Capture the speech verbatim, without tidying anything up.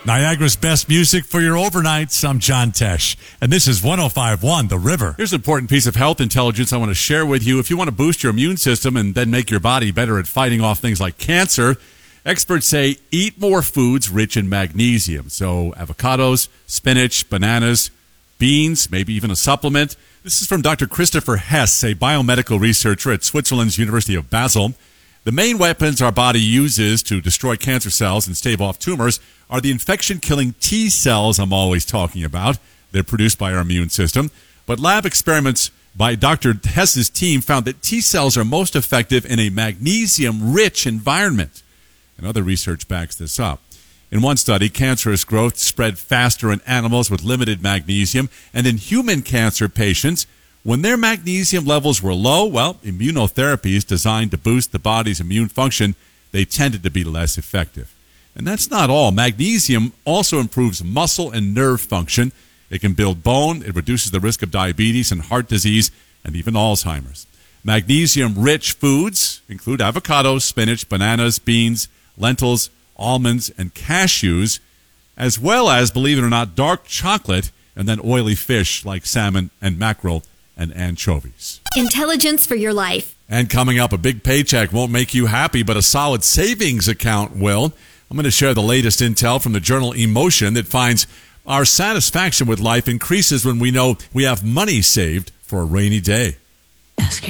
Niagara's best music for your overnights. I'm John Tesh, and this is one oh five point one The River. Here's an important piece of health intelligence I want to share with you. If you want to boost your immune system and then make your body better at fighting off things like cancer, experts say eat more foods rich in magnesium. So avocados, spinach, bananas, beans, maybe even a supplement. This is from Doctor Christopher Hess, a biomedical researcher at Switzerland's University of Basel. The main weapons our body uses to destroy cancer cells and stave off tumors are the infection-killing T cells I'm always talking about. They're produced by our immune system. But lab experiments by Doctor Hess's team found that T cells are most effective in a magnesium-rich environment. And other research backs this up. In one study, cancerous growth spread faster in animals with limited magnesium, and in human cancer patients, when their magnesium levels were low, well, immunotherapies designed to boost the body's immune function, they tended to be less effective. And that's not all. Magnesium also improves muscle and nerve function. It can build bone. It reduces the risk of diabetes and heart disease and even Alzheimer's. Magnesium-rich foods include avocados, spinach, bananas, beans, lentils, almonds, and cashews, as well as, believe it or not, dark chocolate and then oily fish like salmon and mackerel and anchovies. Intelligence for your life. And coming up, a big paycheck won't make you happy, but a solid savings account will. I'm going to share the latest intel from the journal Emotion that finds our satisfaction with life increases when we know we have money saved for a rainy day.